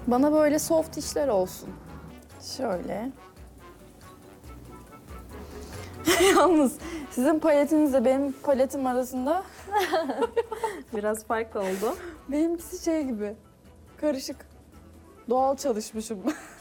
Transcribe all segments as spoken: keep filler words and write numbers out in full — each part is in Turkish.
Bana böyle soft işler olsun. Şöyle. Yalnız sizin paletinizle benim paletim arasında Biraz fark oldu. benimkisi şey gibi. Karışık. Doğal çalışmışım.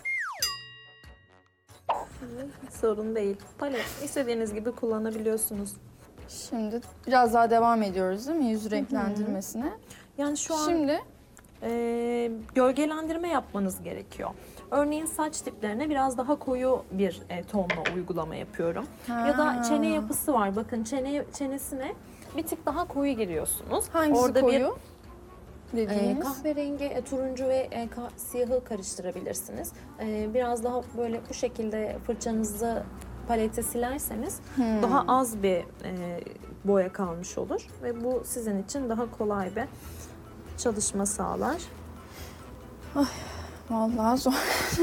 Sorun değil. Palet istediğiniz gibi kullanabiliyorsunuz. Şimdi biraz daha devam ediyoruz değil mi yüz renklendirmesine? Yani şu an Şimdi e, gölgelendirme yapmanız gerekiyor. Örneğin saç diplerine biraz daha koyu bir e, tonla uygulama yapıyorum. Ya da çene yapısı var. Bakın çene çenesine bir tık daha koyu giriyorsunuz. hangisi Orada koyu? bir e, Dediğiniz. kahverengi, e, turuncu ve e, ka- siyahı karıştırabilirsiniz. E, biraz daha böyle bu şekilde fırçanızı palete silerseniz Hmm. daha az bir e, boya kalmış olur ve bu sizin için daha kolay bir çalışma sağlar. Vallahi zor.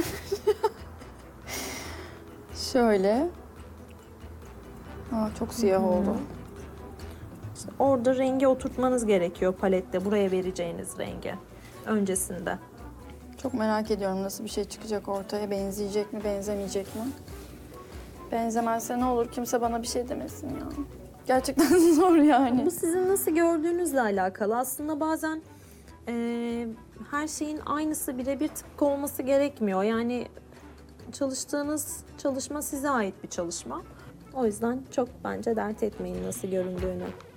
Şöyle. Aa, çok siyah oldu. İşte orada rengi oturtmanız gerekiyor palette, buraya vereceğiniz rengi öncesinde. Çok merak ediyorum nasıl bir şey çıkacak ortaya. Benzeyecek mi, benzemeyecek mi? Benzemezse ne olur kimse bana bir şey demesin ya. Gerçekten zor yani. Bu sizin nasıl gördüğünüzle alakalı. Aslında bazen e, her şeyin aynısı birebir tıpkı olması gerekmiyor. Yani çalıştığınız çalışma size ait bir çalışma. O yüzden çok bence dert etmeyin nasıl göründüğünü.